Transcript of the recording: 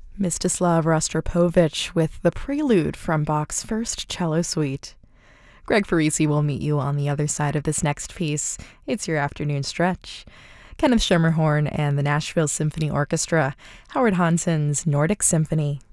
Mstislav Rostropovich with the prelude from Bach's First Cello Suite. Greg Parisi will meet you on the other side of this next piece. It's your afternoon stretch. Kenneth Schermerhorn and the Nashville Symphony Orchestra, Howard Hanson's Nordic Symphony.